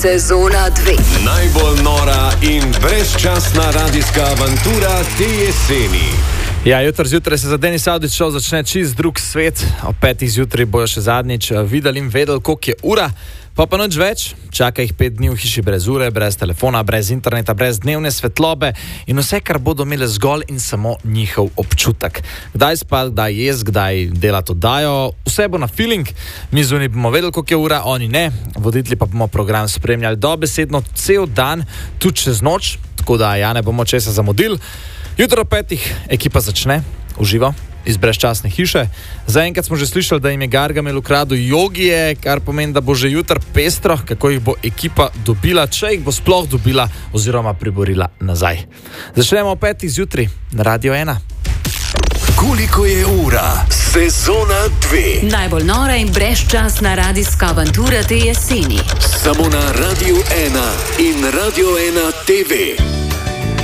Sezona 2. Najbolj nora in brezčasna radijska avantura te jeseni. Ja, jutri zjutraj se za Denis Audić šov začne čist drug svet. O 5. zjutraj bojo še zadnjič videli in vedeli, koliko je ura. Pa noč več, čaka jih 5 dni v hiši brez ure, brez telefona, brez interneta, brez dnevne svetlobe in vse, kar bodo imeli zgolj in samo njihov občutek. Kdaj spati, kdaj jesti, kdaj delati oddajo, vse bo na feeling. Mi zunaj bomo vedeli, koliko je ura, oni ne. Voditelji pa bomo program spremljali dobesedno cel dan, tudi čez noč, tako da ja, ne bomo česa zamudili. Jutro ob 5. ekipa začne, uživo, iz brezčasne hiše. Zaenkrat smo že slišali, da jim je Gargamel ukradel jogije, kar pomeni, da bo že jutri pestro, kako jih bo ekipa dobila, če jih bo sploh dobila oziroma priborila nazaj. Začnemo ob 5. zjutraj na Radio 1. Koliko je ura? Sezona 2. Najbolj nora in brezčasna radijska avantura te jeseni. Samo na Radio 1 in Radio 1 TV.